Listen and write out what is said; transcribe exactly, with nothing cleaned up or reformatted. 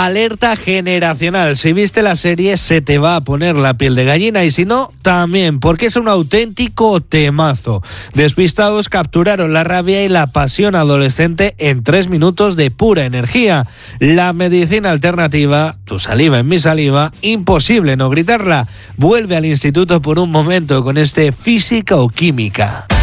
alerta generacional. Si viste la serie se te va a poner la piel de gallina y si no, también, porque es un auténtico temazo. Despistados capturaron la rabia y la pasión adolescente en tres minutos de pura energía. La medicina alternativa, tu saliva en mi saliva, imposible no gritarla. Vuelve al instituto por un momento con este Física o Química.